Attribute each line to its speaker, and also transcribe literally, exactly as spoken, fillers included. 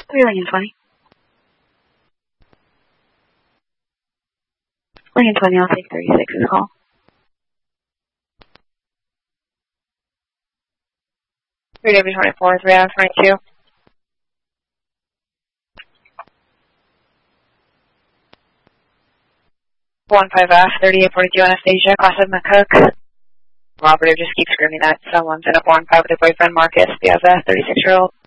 Speaker 1: three Lincoln twenty. Lincoln twenty, I'll take thirty-six's call.
Speaker 2: three W twenty-four, three F twenty-two. one five F, thirty-eight forty-two Anastasia, class of McCook. Operative just keeps screaming that someone's in a four and five with their boyfriend Marcus. They have a thirty-six-year-old.